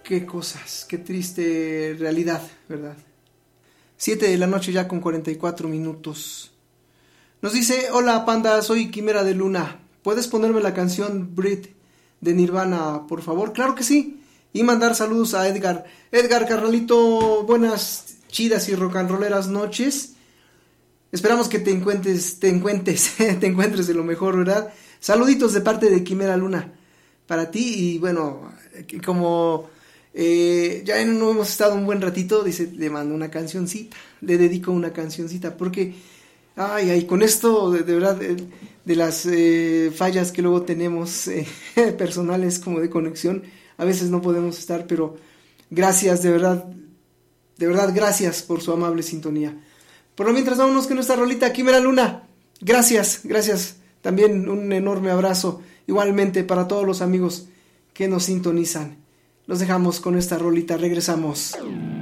Qué cosas, qué triste realidad, ¿verdad? 7 de la noche ya con 44 minutos. Nos dice, hola Panda, soy Quimera de Luna. ¿Puedes ponerme la canción Breathe de Nirvana, por favor? Claro que sí. Y mandar saludos a Edgar. Edgar, carnalito, buenas, chidas y rock and rolleras noches. Esperamos que te encuentres de lo mejor, ¿verdad? Saluditos de parte de Quimera Luna para ti. Y bueno, como ya no hemos estado un buen ratito, dice, le mando una cancioncita, le dedico una cancioncita, porque con esto de verdad de las fallas que luego tenemos personales como de conexión, a veces no podemos estar, pero gracias, de verdad gracias por su amable sintonía. Por lo mientras, vámonos con nuestra rolita Quimera Luna. Gracias, también un enorme abrazo, igualmente para todos los amigos que nos sintonizan. Los dejamos con esta rolita, regresamos.